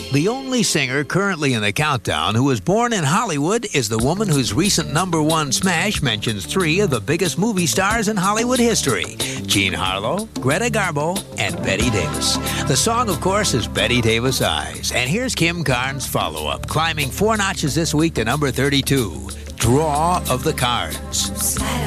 The only singer currently in the countdown who was born in Hollywood is the woman whose recent #1 smash mentions 3 of the biggest movie stars in Hollywood history: Jean Harlow, Greta Garbo, and Bette Davis. The song, of course, is Bette Davis Eyes. And here's Kim Carnes' follow-up, climbing 4 notches this week to number 32, Draw of the Cards.